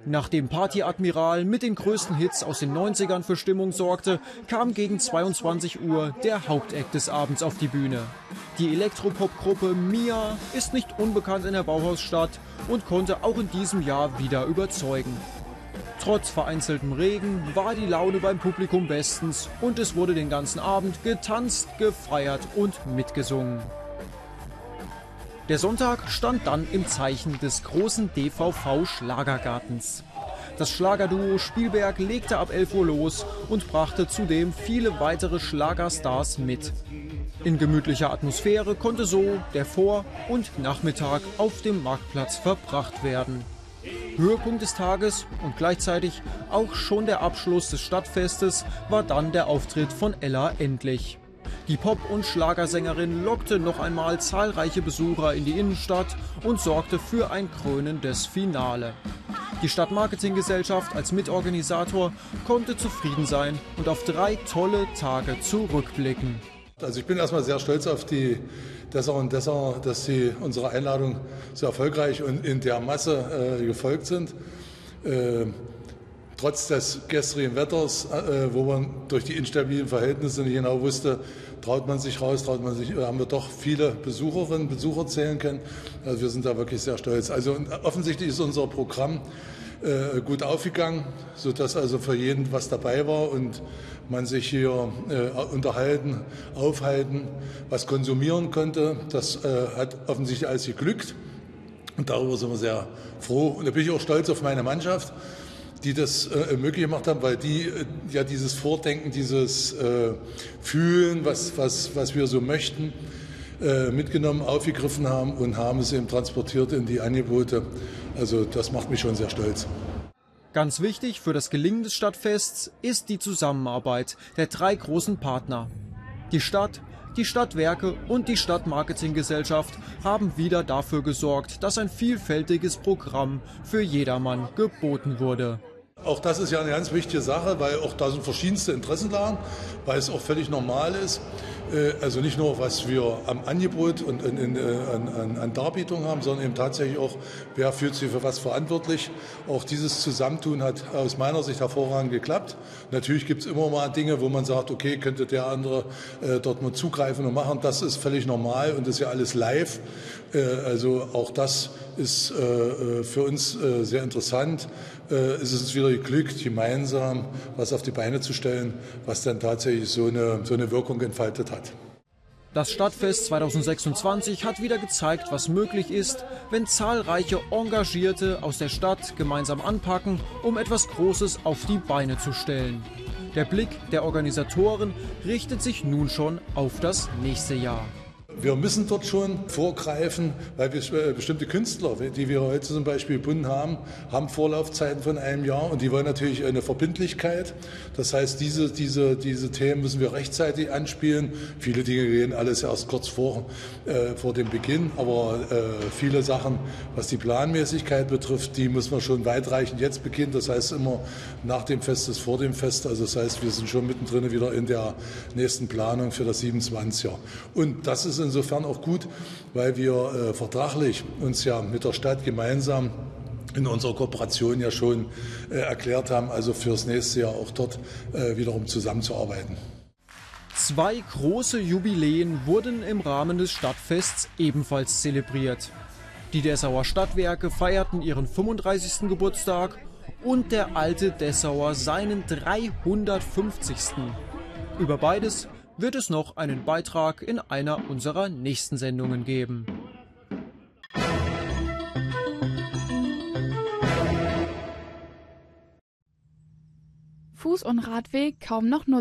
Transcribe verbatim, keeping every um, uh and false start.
Nachdem Party Admiral mit den größten Hits aus den neunzigern für Stimmung sorgte, kam gegen zweiundzwanzig Uhr der Hauptact des Abends auf die Bühne. Die Elektropop-Gruppe Mia ist nicht unbekannt in der Bauhausstadt und konnte auch in diesem Jahr wieder überzeugen. Trotz vereinzeltem Regen war die Laune beim Publikum bestens und es wurde den ganzen Abend getanzt, gefeiert und mitgesungen. Der Sonntag stand dann im Zeichen des großen D V V-Schlagergartens. Das Schlagerduo Spielberg legte ab elf Uhr los und brachte zudem viele weitere Schlagerstars mit. In gemütlicher Atmosphäre konnte so der Vor- und Nachmittag auf dem Marktplatz verbracht werden. Höhepunkt des Tages und gleichzeitig auch schon der Abschluss des Stadtfestes war dann der Auftritt von Ella Endlich. Die Pop- und Schlagersängerin lockte noch einmal zahlreiche Besucher in die Innenstadt und sorgte für ein krönendes Finale. Die Stadtmarketinggesellschaft als Mitorganisator konnte zufrieden sein und auf drei tolle Tage zurückblicken. Also ich bin erstmal sehr stolz auf die Dessauer und Dessauer, dass sie unserer Einladung so erfolgreich und in der Masse äh, gefolgt sind. Äh, trotz des gestrigen Wetters, äh, wo man durch die instabilen Verhältnisse nicht genau wusste, traut man sich raus, traut man sich, äh, haben wir doch viele Besucherinnen, Besucher zählen können. Also wir sind da wirklich sehr stolz. Also offensichtlich ist unser Programm äh, gut aufgegangen, sodass also für jeden was dabei war und man sich hier äh, unterhalten, aufhalten, was konsumieren konnte. Das äh, hat offensichtlich alles geglückt und darüber sind wir sehr froh. Und da bin ich auch stolz auf meine Mannschaft, die das äh, möglich gemacht haben, weil die äh, ja dieses Vordenken, dieses äh, Fühlen, was, was, was wir so möchten, äh, mitgenommen, aufgegriffen haben und haben es eben transportiert in die Angebote. Also das macht mich schon sehr stolz. Ganz wichtig für das Gelingen des Stadtfests ist die Zusammenarbeit der drei großen Partner. Die Stadt, die Stadtwerke und die Stadtmarketinggesellschaft haben wieder dafür gesorgt, dass ein vielfältiges Programm für jedermann geboten wurde. Auch das ist ja eine ganz wichtige Sache, weil auch da sind verschiedenste Interessenlagen, weil es auch völlig normal ist. Also nicht nur, was wir am Angebot und in, in, an, an, an Darbietung haben, sondern eben tatsächlich auch, wer fühlt sich für was verantwortlich. Auch dieses Zusammentun hat aus meiner Sicht hervorragend geklappt. Natürlich gibt es immer mal Dinge, wo man sagt, okay, könnte der andere äh, dort mal zugreifen und machen. Das ist völlig normal und das ist ja alles live. Äh, also auch das ist äh, für uns äh, sehr interessant. Äh, es ist uns wieder geglückt, gemeinsam was auf die Beine zu stellen, was dann tatsächlich so eine, so eine Wirkung entfaltet hat. Das Stadtfest zweitausendsechsundzwanzig hat wieder gezeigt, was möglich ist, wenn zahlreiche Engagierte aus der Stadt gemeinsam anpacken, um etwas Großes auf die Beine zu stellen. Der Blick der Organisatoren richtet sich nun schon auf das nächste Jahr. Wir müssen dort schon vorgreifen, weil wir bestimmte Künstler, die wir heute zum Beispiel gebunden haben, haben Vorlaufzeiten von einem Jahr und die wollen natürlich eine Verbindlichkeit. Das heißt, diese, diese, diese Themen müssen wir rechtzeitig anspielen. Viele Dinge gehen alles erst kurz vor, äh, vor dem Beginn, aber äh, viele Sachen, was die Planmäßigkeit betrifft, die müssen wir schon weitreichend jetzt beginnen. Das heißt immer nach dem Fest ist vor dem Fest. Also das heißt, wir sind schon mittendrin wieder in der nächsten Planung für das siebenundzwanziger. Und das ist insofern auch gut, weil wir äh, vertraglich uns ja mit der Stadt gemeinsam in unserer Kooperation ja schon äh, erklärt haben, also fürs nächste Jahr auch dort äh, wiederum zusammenzuarbeiten. Zwei große Jubiläen wurden im Rahmen des Stadtfests ebenfalls zelebriert. Die Dessauer Stadtwerke feierten ihren fünfunddreißigsten Geburtstag und der alte Dessauer seinen dreihundertfünfzigsten Über beides wird es noch einen Beitrag in einer unserer nächsten Sendungen geben. Fuß- und Radweg kaum noch nutzen.